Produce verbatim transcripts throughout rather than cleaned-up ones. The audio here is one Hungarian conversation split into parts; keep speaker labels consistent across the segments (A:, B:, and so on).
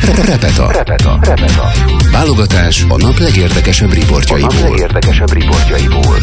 A: Repeta. Repeta. Repeta. Válogatás a nap legérdekesebb riportjaiból. A nap legérdekesebb riportjaiból.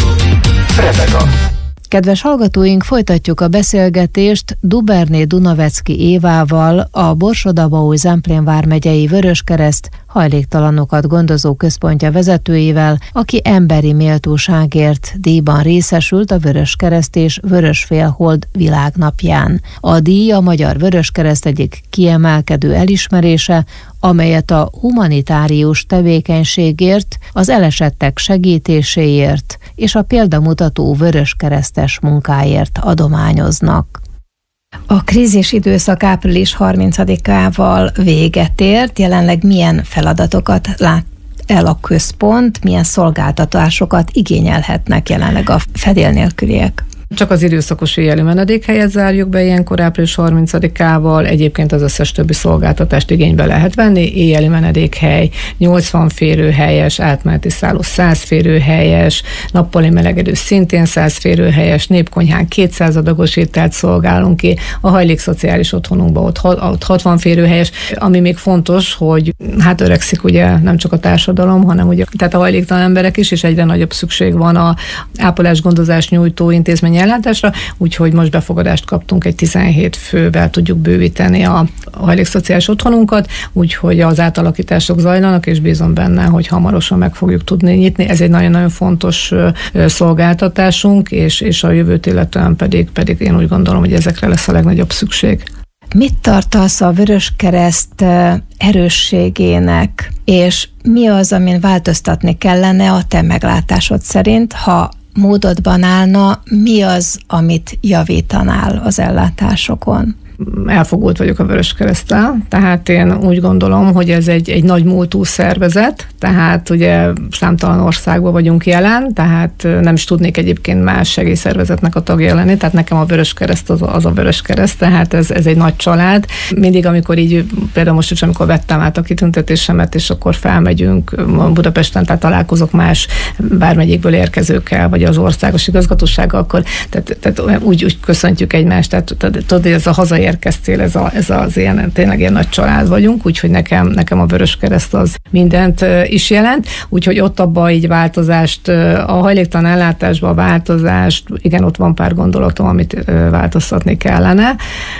A: Repeta.
B: Kedves hallgatóink, folytatjuk a beszélgetést Duberné Dunavecki Évával, a Borsod-Abaúj-Zemplén vármegyei Vöröskereszt hajléktalanokat gondozó központja vezetőjével, aki emberi méltóságért díjban részesült a Vöröskereszt és Vörösfélhold világnapján. A díj a Magyar Vöröskereszt egyik kiemelkedő elismerése, amelyet a humanitárius tevékenységért, az elesettek segítéséért és a példamutató vöröskeresztes munkáért adományoznak. A krízis időszak április harmincadikával véget ért, jelenleg milyen feladatokat lát el a központ, milyen szolgáltatásokat igényelhetnek jelenleg a fedél nélküliek?
C: Csak az időszakos éjjeli menedékhelyet zárjuk be ilyenkor április harmincadikával, egyébként az összes többi szolgáltatást igénybe lehet venni, éjjeli menedékhely, nyolcvan férőhelyes, átmeneti szálló száz férőhelyes, nappali melegedő szintén száz férőhelyes, népkonyhán kétszáz adagos ételt szolgálunk ki, a hajlékszociális otthonunkban ott, ott hatvan férőhelyes, ami még fontos, hogy hát öregszik ugye nem csak a társadalom, hanem ugye tehát a hajléktalan emberek is, és egyre nagyobb szükség van a ápolás-gondozás nyújtó intézmény ellátásra, úgyhogy most befogadást kaptunk, egy tizenhét fővel tudjuk bővíteni a hajlékszociális otthonunkat, úgyhogy az átalakítások zajlanak, és bízom benne, hogy hamarosan meg fogjuk tudni nyitni. Ez egy nagyon-nagyon fontos szolgáltatásunk, és, és a jövőt illetően pedig, pedig én úgy gondolom, hogy ezekre lesz a legnagyobb szükség.
B: Mit tartasz a Vöröskereszt erősségének, és mi az, amin változtatni kellene a te meglátásod szerint, ha módodban állna, mi az, amit javítanál az ellátásokon?
C: Elfogult vagyok a Vöröskereszttel, tehát én úgy gondolom, hogy ez egy, egy nagy múltú szervezet, tehát ugye számtalan országban vagyunk jelen, tehát nem is tudnék egyébként más segélyszervezetnek a tagja lenni, tehát nekem a Vöröskereszt az a, az a Vöröskereszt, tehát ez, ez egy nagy család. Mindig, amikor így, például most is, amikor vettem át a kitüntetésemet, és akkor felmegyünk Budapesten, tehát találkozok más vármegyékből érkezőkkel, vagy az országos igazgatósággal, akkor tehát, tehát úgy, úgy köszöntjük egymást, tehát tudod, ez a hazai érkeztél, ez, a, ez az ilyen, tényleg ilyen nagy család vagyunk, úgyhogy nekem, nekem a Vöröskereszt az mindent is jelent, úgyhogy ott abban így változást, a hajléktalan ellátásban a változást, igen, ott van pár gondolatom, amit változtatni kellene,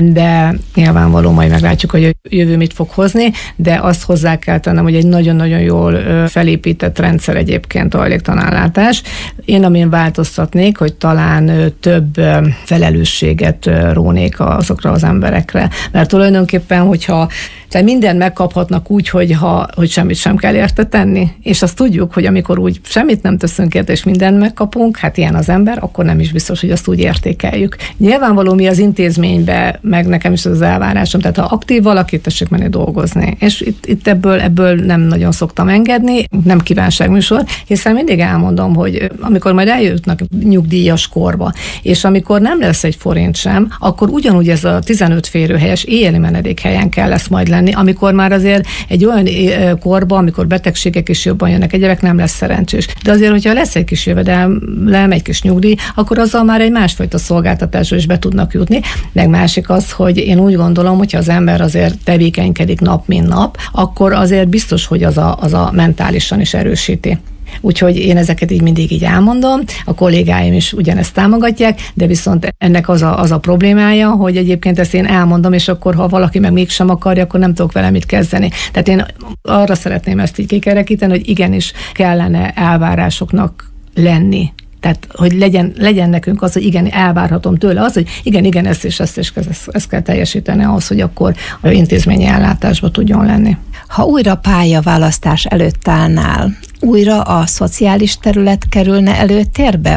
C: de nyilvánvaló majd meglátjuk, hogy a jövő mit fog hozni, de azt hozzá kell tennem, hogy egy nagyon-nagyon jól felépített rendszer egyébként a hajléktalan ellátás. Én amin változtatnék, hogy talán több felelősséget rónék azokra az emberekre. Mert tulajdonképpen, hogyha tehát mindent megkaphatnak úgy, hogy, ha, hogy semmit sem kell érte tenni, és azt tudjuk, hogy amikor úgy semmit nem teszünk érte, és mindent megkapunk, hát ilyen az ember, akkor nem is biztos, hogy azt úgy értékeljük. Nyilvánvaló mi az intézménybe, meg nekem is az elvárásom, tehát ha aktív valaki, tessék menni dolgozni. És itt, itt ebből, ebből nem nagyon szoktam engedni, nem kívánságműsor, hiszen mindig elmondom, hogy amikor majd eljutnak nyugdíjas korba, és amikor nem lesz egy forint sem, akkor ugyanúgy ez a tizenöt férőhelyes éjjeli menedékhelyen kell lesz majd lenni, amikor már azért egy olyan korban, amikor betegségek is jobban jönnek, egyebek nem lesz szerencsés. De azért, hogyha lesz egy kis jövedelem, egy kis nyugdíj, akkor azzal már egy másfajta szolgáltatásra is be tudnak jutni. Meg másik az, hogy én úgy gondolom, hogyha az ember azért tevékenykedik nap, mint nap, akkor azért biztos, hogy az a, az a mentálisan is erősíti. Úgyhogy én ezeket így mindig így elmondom, a kollégáim is ugyanezt támogatják, de viszont ennek az a, az a problémája, hogy egyébként ezt én elmondom, és akkor ha valaki meg mégsem akarja, akkor nem tudok vele mit kezdeni. Tehát én arra szeretném ezt így kikerekíteni, hogy igenis kellene elvárásoknak lenni. Tehát, hogy legyen, legyen nekünk az, hogy igen, elvárhatom tőle az, hogy igen, igen, ezt és ezt és ezt, ezt kell teljesíteni ahhoz, hogy akkor intézményi ellátásba tudjon lenni.
B: Ha újra pályaválasztás előtt állnál, újra a szociális terület kerülne előtérbe?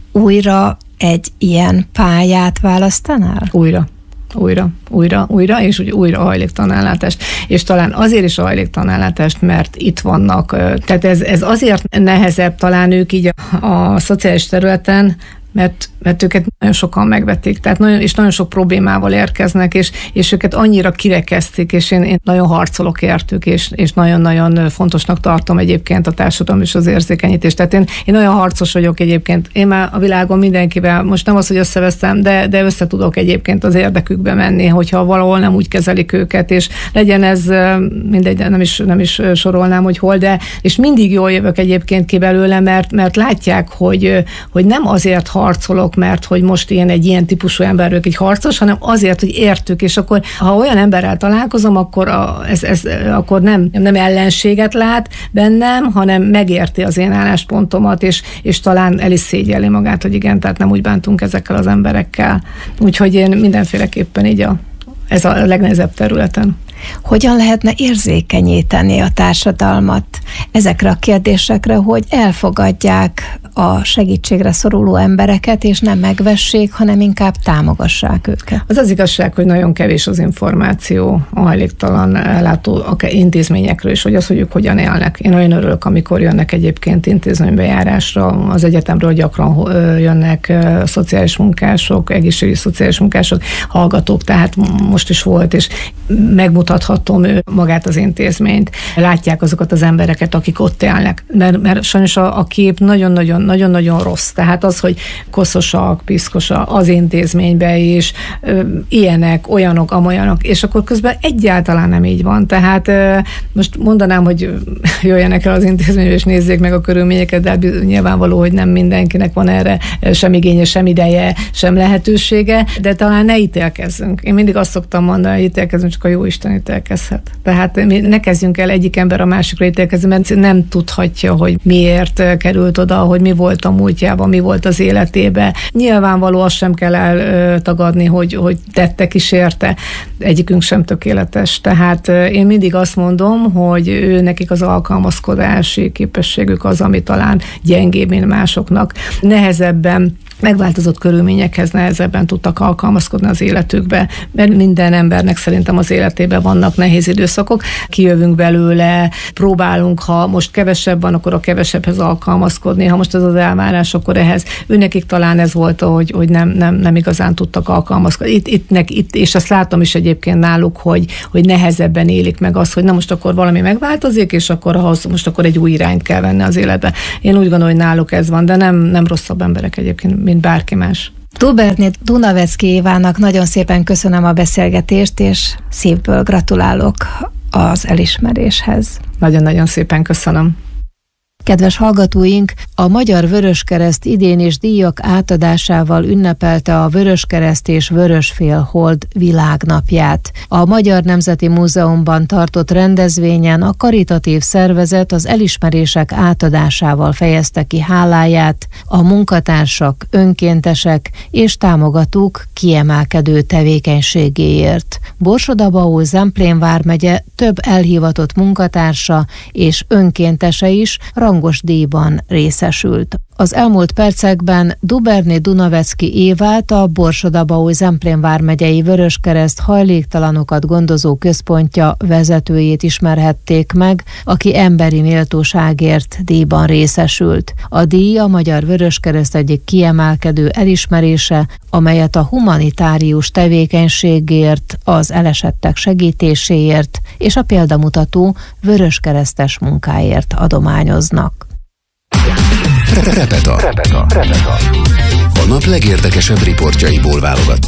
B: Újra egy ilyen pályát választanál?
C: Újra. Újra, újra, újra, és úgy újra a hajléktalan ellátást. És talán azért is a hajléktalan ellátást, mert itt vannak, tehát ez, ez azért nehezebb talán ők így a, a szociális területen, mert mert őket nagyon sokan megvetik, tehát nagyon, és nagyon sok problémával érkeznek, és, és őket annyira kirekesztik, és én, én nagyon harcolok értük, és, és nagyon-nagyon fontosnak tartom egyébként a társadalom és az érzékenyítést. Tehát én, én olyan harcos vagyok egyébként. Én már a világon mindenkivel, most nem az, hogy összevesztem, de, de össze tudok egyébként az érdekükbe menni, hogyha valahol nem úgy kezelik őket, és legyen ez, mindegy, nem is, nem is sorolnám, hogy hol, de és mindig jól jövök egyébként ki belőle, mert, mert látják, hogy, hogy nem azért harcolok, mert hogy most én egy ilyen típusú ember vagyok, egy harcos, hanem azért, hogy értük, és akkor ha olyan emberrel találkozom, akkor, a, ez, ez, akkor nem, nem ellenséget lát bennem, hanem megérti az én álláspontomat, és, és talán el is szégyelli magát, hogy igen, tehát nem úgy bántunk ezekkel az emberekkel. Úgyhogy én mindenféleképpen így a, ez a legnehezebb területen.
B: Hogyan lehetne érzékenyíteni a társadalmat ezekre a kérdésekre, hogy elfogadják a segítségre szoruló embereket, és nem megvessék, hanem inkább támogassák őket?
C: Az az igazság, hogy nagyon kevés az információ a hajléktalan ellátó intézményekről, és hogy az, hogy ők hogyan élnek. Én nagyon örülök, amikor jönnek egyébként intézménybejárásra, az egyetemről gyakran jönnek szociális munkások, egészségügyi szociális munkások, hallgatók, tehát most is volt, és megmutathatom ő magát az intézményt. Látják azokat az embereket, akik ott élnek, mert, mert sajnos a, a kép nagyon-nagyon nagyon-nagyon rossz. Tehát az, hogy koszosak, piszkosak az intézményben is, ö, ilyenek, olyanok, amolyanok, és akkor közben egyáltalán nem így van. Tehát ö, most mondanám, hogy jöjjenek el az intézménybe, és nézzék meg a körülményeket, de nyilvánvaló, hogy nem mindenkinek van erre sem igénye, sem ideje, sem lehetősége, de talán ne ítélkezzünk. Én mindig azt szoktam mondani, hogy ítélkezzünk, csak a Jóisten ítélkezhet. Tehát mi ne kezdjünk el egyik ember a másikra ítélkezni, mert nem tudhatja, hogy miért került oda, hogy mi volt a múltjában, mi volt az életében. Nyilvánvaló, azt sem kell eltagadni, hogy, hogy tettek is érte. Egyikünk sem tökéletes. Tehát én mindig azt mondom, hogy ő nekik az alkalmazkodási képességük az, ami talán gyengébb, mint másoknak. Nehezebben megváltozott körülményekhez nehezebben tudtak alkalmazkodni az életükbe, mert minden embernek szerintem az életében vannak nehéz időszakok, kijövünk belőle, próbálunk, ha most kevesebb van, akkor a kevesebbhez alkalmazkodni, ha most ez az elvárás, akkor ehhez. Őnekik talán ez volt, hogy, hogy nem, nem, nem igazán tudtak alkalmazkodni. Itt, itt, nek, itt, és azt látom is egyébként náluk, hogy, hogy nehezebben élik meg azt, hogy na most akkor valami megváltozik, és akkor ahhoz most akkor egy új irányt kell venni az életbe. Én úgy gondolom, hogy náluk ez van, de nem, nem rosszabb emberek egyébként, mint bárki más.
B: Duberné Dunavecki Évának nagyon szépen köszönöm a beszélgetést, és szívből gratulálok az elismeréshez.
C: Nagyon-nagyon szépen köszönöm.
B: Kedves hallgatóink, a Magyar Vöröskereszt idén is díjak átadásával ünnepelte a Vöröskereszt és Vörösfélhold világnapját. A Magyar Nemzeti Múzeumban tartott rendezvényen a karitatív szervezet az elismerések átadásával fejezte ki háláját a munkatársak, önkéntesek és támogatók kiemelkedő tevékenységéért. Borsod-Abaúj-Zemplén vármegye több elhivatott munkatársa és önkéntese is rangos díjban részesült. Az elmúlt percekben Duberné Dunavecki Évát, a Borsod-Abaúj-Zemplén vármegyei Vöröskereszt hajléktalanokat gondozó központja vezetőjét ismerhették meg, aki emberi méltóságért díjban részesült. A díj a Magyar Vöröskereszt egyik kiemelkedő elismerése, amelyet a humanitárius tevékenységért, az elesettek segítéséért és a példamutató vöröskeresztes munkáért adományoznak.
A: Repeta. Repeta. Repeta. A nap legérdekesebb riportjaiból válogattunk.